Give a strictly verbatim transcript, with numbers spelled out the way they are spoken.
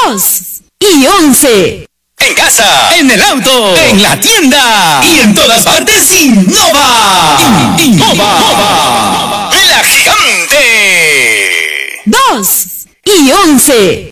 dos y once. En casa, en el auto, en la tienda y en todas partes, Innova. Innova. La gigante. dos y once.